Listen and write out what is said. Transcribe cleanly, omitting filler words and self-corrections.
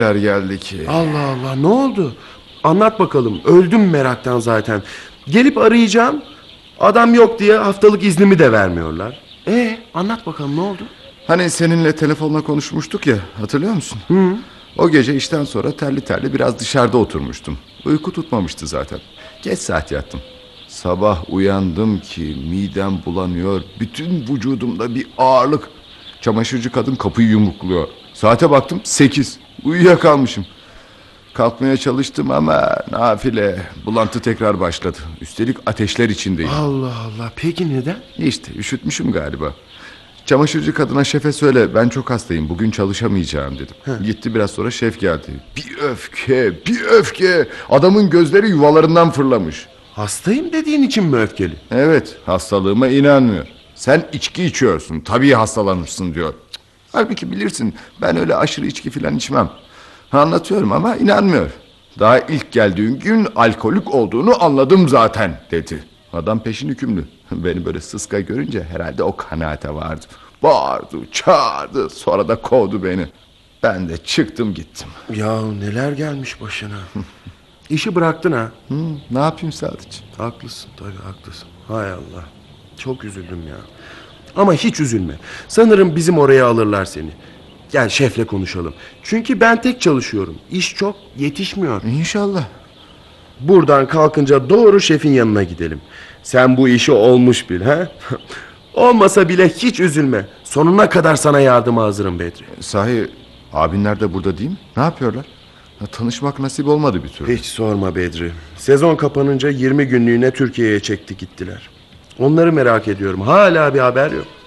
geldi ki. Allah Allah, ne oldu? Anlat bakalım, öldüm meraktan zaten. Gelip arayacağım, adam yok diye haftalık iznimi de vermiyorlar. Anlat bakalım, ne oldu? Hani seninle telefonla konuşmuştuk ya, hatırlıyor musun? Hı. O gece işten sonra terli terli biraz dışarıda oturmuştum. Uyku tutmamıştı zaten. Geç saat yattım. Sabah uyandım ki midem bulanıyor. Bütün vücudumda bir ağırlık. Çamaşırcı kadın kapıyı yumrukluyor. Saate baktım 8. Uyuyakalmışım. Kalkmaya çalıştım ama nafile. Bulantı tekrar başladı. Üstelik ateşler içindeyim. Allah Allah, peki neden? İşte üşütmüşüm galiba. Çamaşırcı kadına, şefe söyle ben çok hastayım, bugün çalışamayacağım dedim. Gitti, biraz sonra şef geldi. Bir öfke, bir öfke. Adamın gözleri yuvalarından fırlamış. Hastayım dediğin için mi öfkeli? Evet, hastalığıma inanmıyor. Sen içki içiyorsun, tabii hastalanırsın diyor. Halbuki bilirsin, ben öyle aşırı içki falan içmem. Anlatıyorum ama inanmıyor. Daha ilk geldiğin gün alkolik olduğunu anladım zaten dedi. Adam peşin hükümlü. Beni böyle sıska görünce herhalde o kanaate vardı. Bağırdı, çağırdı, sonra da kovdu beni. Ben de çıktım gittim. Ya neler gelmiş başına. İşi bıraktın ha. Ne yapayım Sadıç? Haklısın, tabii haklısın. Hay Allah, çok üzüldüm ya. Ama hiç üzülme. Sanırım bizim oraya alırlar seni. Gel şefle konuşalım. Çünkü ben tek çalışıyorum. İş çok, yetişmiyor. İnşallah. Buradan kalkınca doğru şefin yanına gidelim. Sen bu işi olmuş bil ha. Olmasa bile hiç üzülme. Sonuna kadar sana yardıma hazırım Bedri. Sahi abinler de burada değil mi? Ne yapıyorlar? Tanışmak nasip olmadı bir türlü. Hiç sorma Bedri. Sezon kapanınca 20 günlüğüne Türkiye'ye çekti gittiler. Onları merak ediyorum. Hala bir haber yok.